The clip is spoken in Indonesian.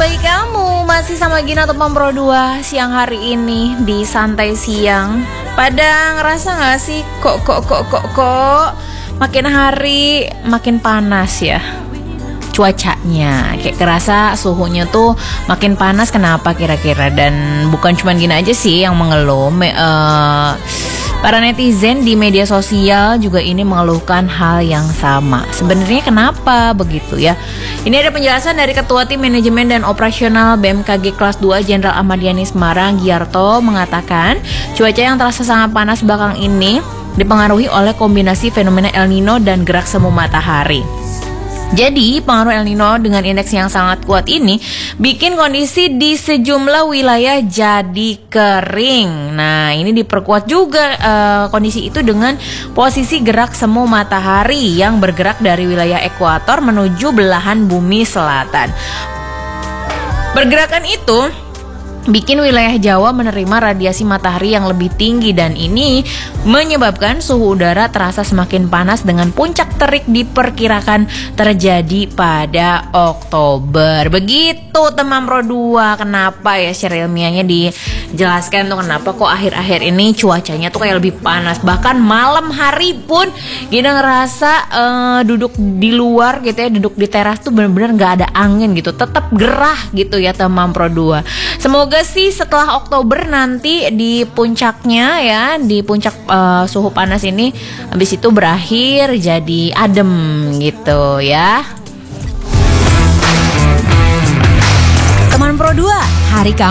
bagi kamu masih sama Gina Topang Pro 2 siang hari ini di Santai Siang. Pada ngerasa gak sih kok makin hari makin panas ya cuacanya, kayak kerasa suhunya tuh makin panas. Kenapa kira-kira? Dan bukan cuma Gina aja sih yang mengeluh. Para netizen di media sosial juga ini mengeluhkan hal yang sama. Sebenarnya kenapa begitu ya? Ini ada penjelasan dari Ketua Tim Manajemen dan Operasional BMKG Kelas 2 Jenderal Ahmad Yani Semarang, Giarto, mengatakan cuaca yang terasa sangat panas belakang ini dipengaruhi oleh kombinasi fenomena El Nino dan gerak semu matahari. Jadi pengaruh El Nino dengan indeks yang sangat kuat ini bikin kondisi di sejumlah wilayah jadi kering. Nah, ini diperkuat juga kondisi itu dengan posisi gerak semu matahari yang bergerak dari wilayah ekuator menuju belahan bumi selatan. Pergerakan itu bikin wilayah Jawa menerima radiasi matahari yang lebih tinggi dan ini menyebabkan suhu udara terasa semakin panas dengan puncak terik diperkirakan terjadi pada Oktober. Begitu teman Pro 2. Kenapa ya secara ilmiahnya dijelaskan tuh kenapa kok akhir-akhir ini cuacanya tuh kayak lebih panas. Bahkan malam hari pun kita ngerasa duduk di luar gitu ya, duduk di teras tuh benar-benar gak ada angin gitu. Tetap gerah gitu ya teman Pro 2. Semoga sih setelah Oktober nanti di puncaknya ya, di puncak suhu panas ini habis itu berakhir jadi adem gitu ya. Teman Pro 2, hari kamu